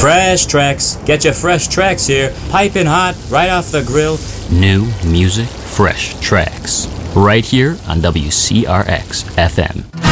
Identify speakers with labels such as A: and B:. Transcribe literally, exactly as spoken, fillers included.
A: Fresh tracks. Get your fresh tracks here. Piping hot, right off the grill.
B: New music, fresh tracks. Right here on W C R X F M.